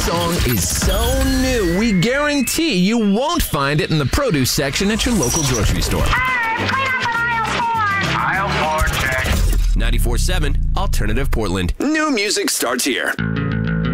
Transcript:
song is so new, we guarantee you won't find it in the produce section at your local grocery store. Hey, clean up in aisle 4. Aisle 4, check. 94.7 Alternative Portland. New music starts here.